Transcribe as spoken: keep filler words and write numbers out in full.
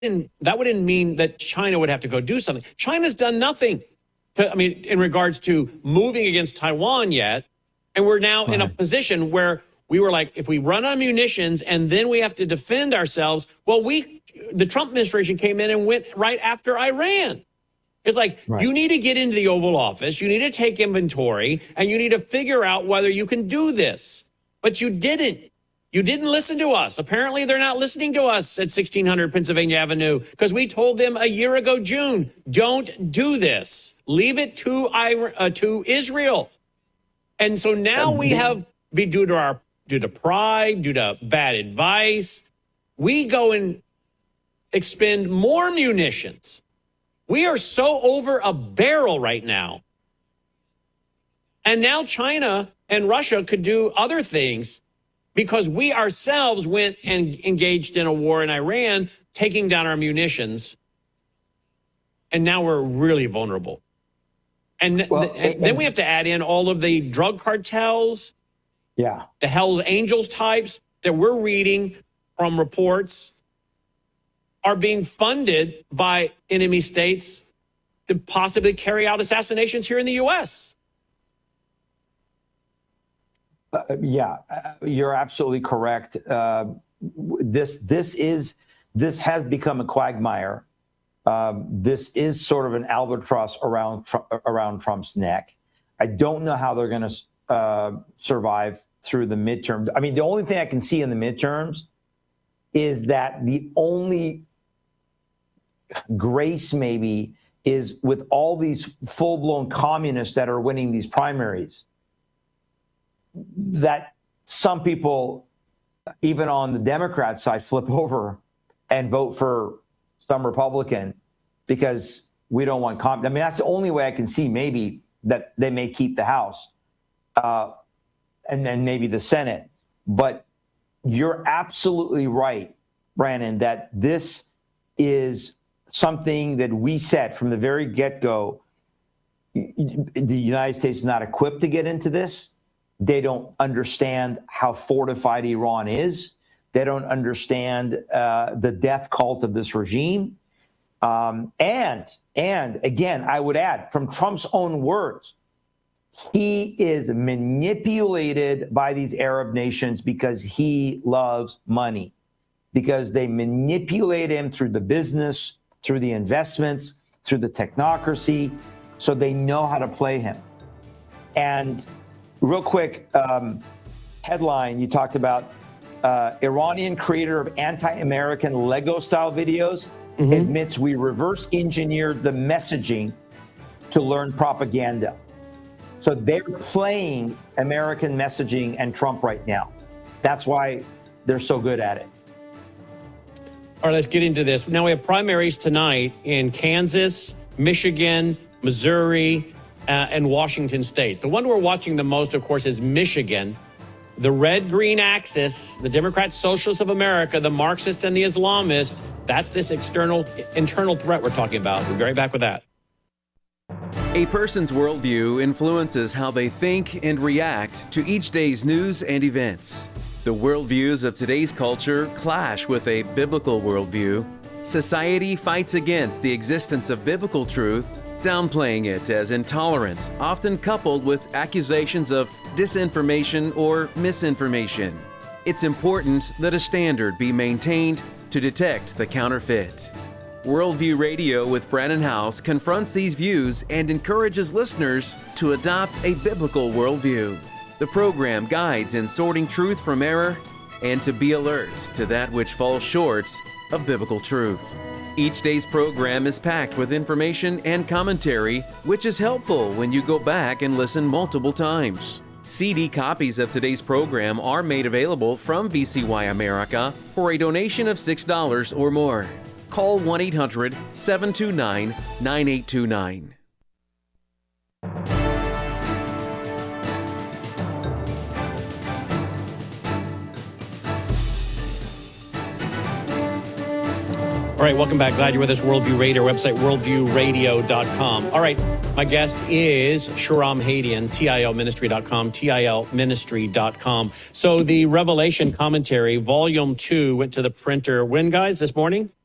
didn't, that wouldn't mean that China would have to go do something. China's done nothing, to, I mean, in regards to moving against Taiwan yet. And we're now right. in a position where we were like, if we run on munitions and then we have to defend ourselves, well, we, the Trump administration came in and went right after Iran. It's like, right. you need to get into the Oval Office, you need to take inventory, and you need to figure out whether you can do this. But you didn't. You didn't listen to us. Apparently, they're not listening to us at sixteen hundred Pennsylvania Avenue because we told them a year ago, June, don't do this. Leave it to, uh, to Israel. And so now we have, be due to our, due to pride, due to bad advice, we go and expend more munitions. We are so over a barrel right now. And now China and Russia could do other things because we ourselves went and engaged in a war in Iran, taking down our munitions. And now we're really vulnerable. And, well, th- and, and then we have to add in all of the drug cartels, yeah, the Hell's Angels types that we're reading from reports are being funded by enemy states to possibly carry out assassinations here in the U S. Uh, yeah, uh, you're absolutely correct. Uh, this this is this has become a quagmire. Um, this is sort of an albatross around around Trump's neck. I don't know how they're going to uh, survive through the midterm. I mean, the only thing I can see in the midterms is that the only grace maybe is with all these full-blown communists that are winning these primaries, that some people, even on the Democrat side, flip over and vote for some Republican because we don't want com- I mean, that's the only way I can see maybe that they may keep the House uh, and then maybe the Senate. But you're absolutely right, Brandon, that this is something that we said from the very get-go. The United States is not equipped to get into this. They don't understand how fortified Iran is. They don't understand uh, the death cult of this regime. Um, and, and again, I would add, from Trump's own words, he is manipulated by these Arab nations because he loves money, because they manipulate him through the business, through the investments, through the technocracy, so they know how to play him. And real quick, um, headline, you talked about uh, Iranian creator of anti-American Lego-style videos mm-hmm. admits we reverse engineered the messaging to learn propaganda. So they're playing American messaging and Trump right now. That's why they're so good at it. All right, let's get into this. Now we have primaries tonight in Kansas, Michigan, Missouri, uh, and Washington State. The one we're watching the most, of course, is Michigan. The red-green axis, the Democrat Socialists of America, the Marxists and the Islamists, that's this external, internal threat we're talking about. We'll be right back with that. A person's worldview influences how they think and react to each day's news and events. The worldviews of today's culture clash with a biblical worldview. Society fights against the existence of biblical truth, downplaying it as intolerant, often coupled with accusations of disinformation or misinformation. It's important that a standard be maintained to detect the counterfeit. Worldview Radio with Brannon Howse confronts these views and encourages listeners to adopt a biblical worldview. The program guides in sorting truth from error and to be alert to that which falls short of biblical truth. Each day's program is packed with information and commentary, which is helpful when you go back and listen multiple times. C D copies of today's program are made available from V C Y America for a donation of six dollars or more. Call one eight hundred, seven two nine, nine eight two nine. All right, welcome back. Glad you're with us. Worldview Radio, website worldview radio dot com. All right, my guest is Shahram Hadian, T I L ministry dot com, T I L ministry dot com. So the Revelation commentary, volume two, went to the printer when, guys, this morning?